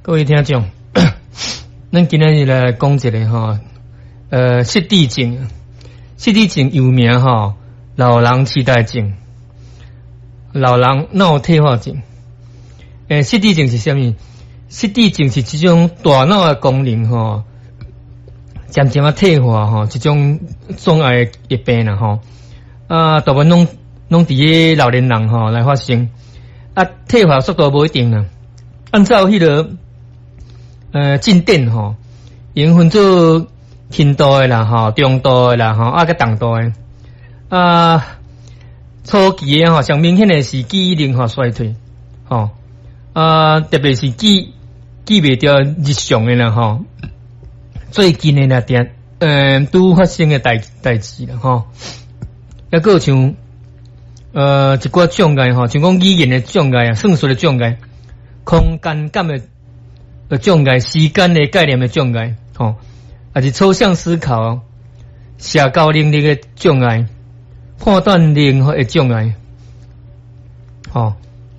各位听众，咱今日来讲一个吼，失智症。失智症有名吼，老人痴呆症、老人脑退化症。失智症是啥物？失智症是一种大脑的功能吼，渐渐退化吼，一种障碍的病啦吼。大部分拢伫个老年人吼来发生。退化速度无一定啦，按照迄个进展吼，已经分做轻度的啦吼、中度的啦吼、甲重度的。初期的吼，上明显的是记忆力吼衰退吼。特别是记袂着日常的啦吼，最近的啦拄发生的代志啦吼，还佫像一寡障碍吼，像讲语言的障碍啊、算术的障碍、空间感的障碍、时间的概念的障碍吼，还是抽象思考、社交能力的障碍、判断力的障碍吼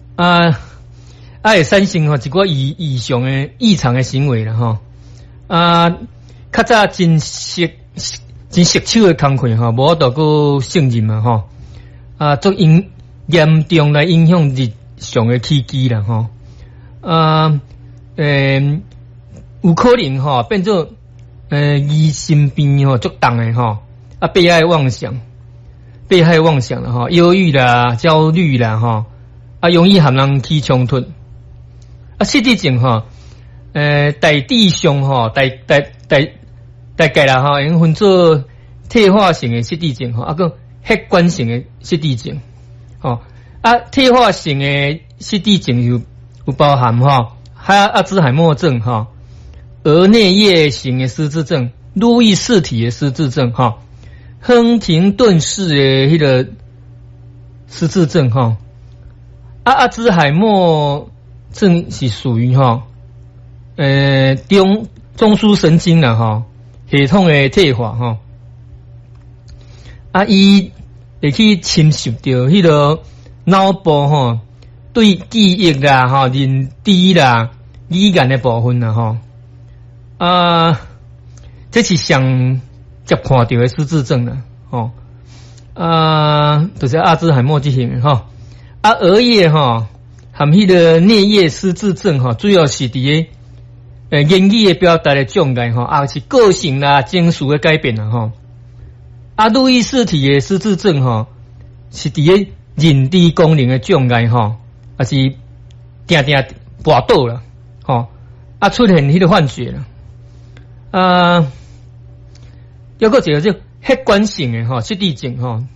会产生吼一寡异常的行为啦吼。较早真熟手的工课吼，无度个胜任嘛吼。足严重来影响日常的起居啦吼。有可能吼变做疑心病吼足重的吼。被害妄想啦吼，忧郁啦、焦虑啦吼，容易和人起冲突。失智症吼，大致上吼，大概啦吼，已经分做退化性的失智症吼，个客观性的失智症吼。退化性的失智症有包含吼，阿兹海默症吼、额内叶型的失智症、路易氏体的失智症吼、亨廷顿氏的迄个失智症吼。阿兹海默症是属于吼，中枢神经啦吼，系统的退化吼。伊会去侵蚀到迄个脑部吼，对记忆啦吼、认知啦、语言的部分啦吼。这是上接看到的失智症啦吼。就是阿兹海默这型吼。额叶吼含迄个颞叶失智症吼，主要是伫个言语的表达的障碍吼，是个性啦、情绪的改变啦吼。路易氏体的失智症吼，是伫个认知功能的障碍吼，是定跌倒啦吼，出现迄个幻觉啦。还佫一个叫客观性的吼失智症吼。